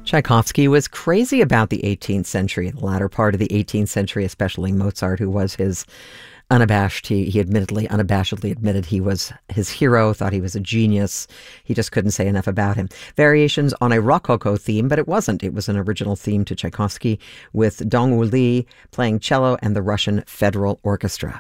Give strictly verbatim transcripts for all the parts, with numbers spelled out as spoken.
Tchaikovsky was crazy about the eighteenth century, the latter part of the eighteenth century, especially Mozart, who was his unabashed. He, he admittedly, unabashedly admitted he was his hero, thought he was a genius. He just couldn't say enough about him. Variations on a Rococo theme, but it wasn't. It was an original theme to Tchaikovsky with Dongwoo Lee playing cello and the Russian Federal Orchestra.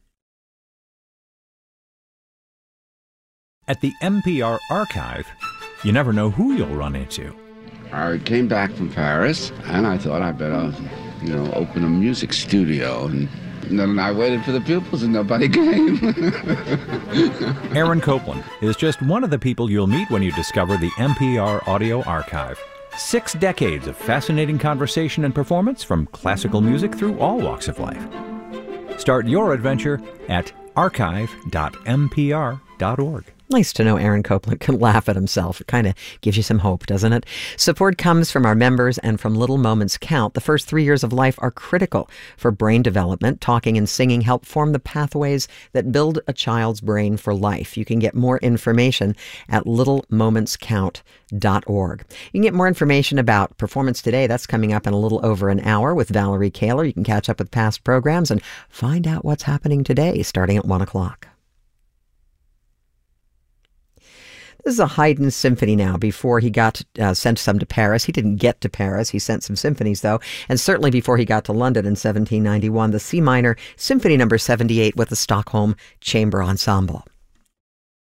At the N P R Archive, you never know who you'll run into. I came back from Paris, and I thought I better, you know, open a music studio. And then I waited for the pupils, and nobody came. Aaron Copland is just one of the people you'll meet when you discover the N P R Audio Archive. Six decades of fascinating conversation and performance from classical music through all walks of life. Start your adventure at archive dot n p r dot org. Nice to know Aaron Copland can laugh at himself. It kind of gives you some hope, doesn't it? Support comes from our members and from Little Moments Count. The first three years of life are critical for brain development. Talking and singing help form the pathways that build a child's brain for life. You can get more information at little moments count dot org. You can get more information about Performance Today. That's coming up in a little over an hour with Valerie Kaler. You can catch up with past programs and find out what's happening today, starting at one o'clock. This is a Haydn symphony now. Before he got uh, sent some to Paris. He didn't get to Paris. He sent some symphonies, though. And certainly before he got to London in seventeen ninety-one, the C minor Symphony number seventy-eight with the Stockholm Chamber Ensemble.